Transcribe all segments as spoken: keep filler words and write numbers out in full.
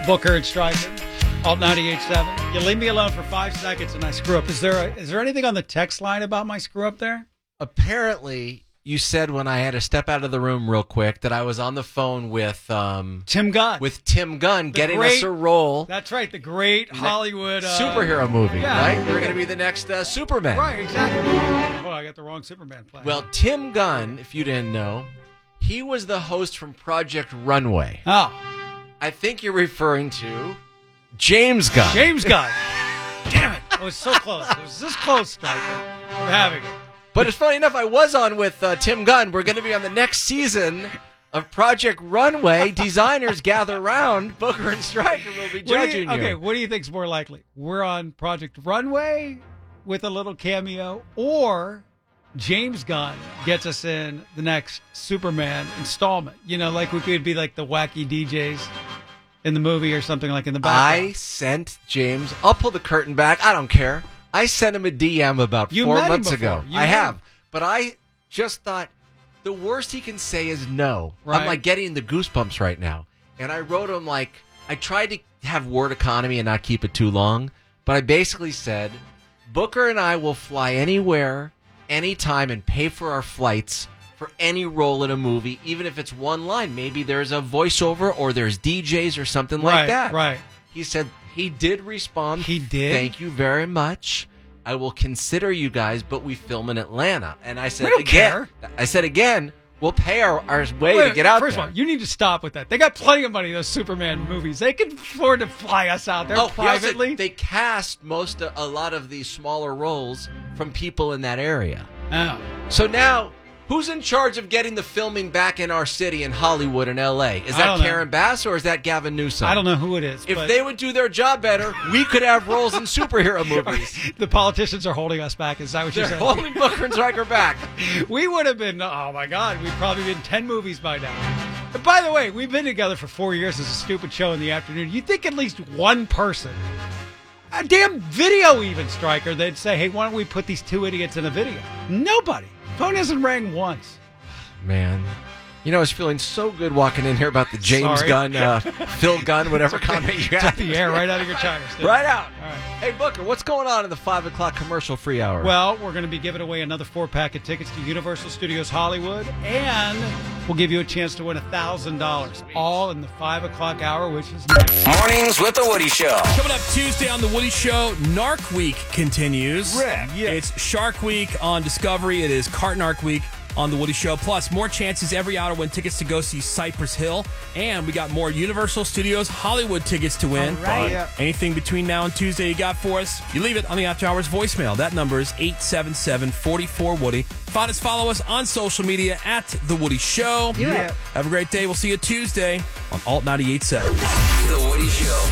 Booker and Stryker, Alt ninety-eight point seven. You leave me alone for five seconds and I screw up. Is there a, is there anything on the text line about my screw up there? Apparently, you said when I had to step out of the room real quick that I was on the phone with um, Tim Gunn. With Tim Gunn The getting great, us a role. That's right, the great Hollywood uh, superhero movie, yeah. right? We're going to be the next uh, Superman. Right, exactly. Oh, I got the wrong Superman play. Well, Tim Gunn, if you didn't know, he was the host from Project Runway. Oh. I think you're referring to James Gunn. James Gunn. Damn it. I was so close. It was this close, Stryker. I'm having it. But it's funny enough, I was on with uh, Tim Gunn. We're going to be on the next season of Project Runway. Designers gather round. Booker and Stryker will be judging you, you. Okay, what do you think's more likely? We're on Project Runway with a little cameo, or James Gunn gets us in the next Superman installment? You know, like we could be like the wacky D Js in the movie or something like in the background. I sent James, I'll pull the curtain back. I don't care. I sent him a D M about you four met months him ago. You I met have. him. But I just thought the worst he can say is no. Right. I'm like getting the goosebumps right now. And I wrote him like, I tried to have word economy and not keep it too long. But I basically said, Booker and I will fly anywhere, anytime, and pay for our flights for any role in a movie, even if it's one line. Maybe there's a voiceover or there's D Js or something like right, that. Right. He said he did respond. He did? Thank you very much. I will consider you guys, but we film in Atlanta. And I said We don't again, care. I said again, we'll pay our, our way Wait, to get out first there. of all, you need to stop with that. They got plenty of money, those Superman movies. They can afford to fly us out there oh, privately. Yes, they cast most of, a lot of these smaller roles from people in that area. Oh. So now, who's in charge of getting the filming back in our city in Hollywood and L A? Is I that don't know. Karen Bass or is that Gavin Newsom? I don't know who it is. If but they would do their job better, we could have roles in superhero movies. the politicians are holding us back. Is that what you're They're saying? holding Booker and Stryker back. We would have been, oh my God, we'd probably been ten movies by now. And by the way, we've been together for four years as a stupid show in the afternoon. You'd think at least one person, a damn video even, Stryker, they'd say, hey, why don't we put these two idiots in a video? Nobody. Phone hasn't rang once. Man. You know, I was feeling so good walking in here about the James Sorry. Gunn, uh, Phil Gunn, whatever comment you Took got. the air right out of your tires. didn't it? Right out. All right. Hey, Booker, what's going on in the five o'clock commercial free hour? Well, we're going to be giving away another four-pack of tickets to Universal Studios Hollywood, and we'll give you a chance to win one thousand dollars, all in the five o'clock hour, which is next. Mornings with the Woody Show. Coming up Tuesday on The Woody Show, Narc Week continues. Rick, yeah. It's Shark Week on Discovery. It is Cart Narc Week on The Woody Show. Plus, more chances every hour to win tickets to go see Cypress Hill. And we got more Universal Studios Hollywood tickets to win. All right. Yeah. Anything between now and Tuesday you got for us, you leave it on the After Hours voicemail. That number is eight seven seven, four four, Woody. Find us, follow us on social media at The Woody Show. Yeah. Have a great day. We'll see you Tuesday on Alt ninety-eight point seven. The Woody Show.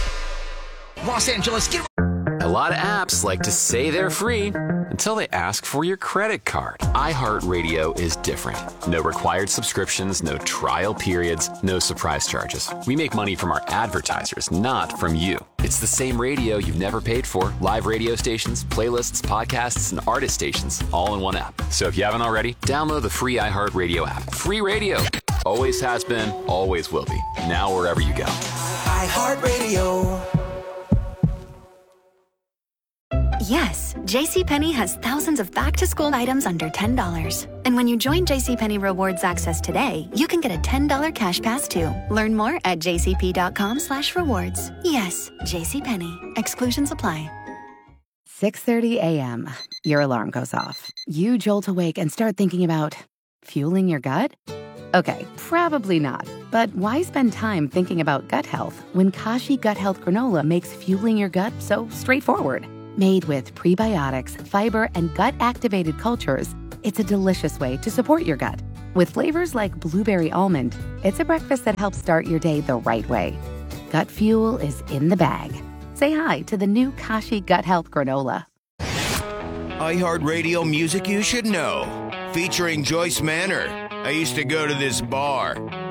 Los Angeles, get... A lot of apps like to say they're free until they ask for your credit card. iHeartRadio is different. No required subscriptions, no trial periods, no surprise charges. We make money from our advertisers, not from you. It's the same radio you've never paid for. Live radio stations, playlists, podcasts, and artist stations, all in one app. So if you haven't already, download the free iHeartRadio app. Free radio. Always has been, always will be. Now wherever you go. iHeartRadio. Yes, JCPenney has thousands of back-to-school items under ten dollars. And when you join JCPenney Rewards Access today, you can get a ten dollars cash pass too. Learn more at jcp.com slash rewards. Yes, JCPenney. Exclusions apply. six thirty a.m. Your alarm goes off. You jolt awake and start thinking about fueling your gut? Okay, probably not. But why spend time thinking about gut health when Kashi Gut Health Granola makes fueling your gut so straightforward? Made with prebiotics, fiber, and gut-activated cultures, it's a delicious way to support your gut. With flavors like blueberry almond, it's a breakfast that helps start your day the right way. Gut fuel is in the bag. Say hi to the new Kashi Gut Health Granola. iHeartRadio music you should know. Featuring Joyce Manor. I used to go to this bar.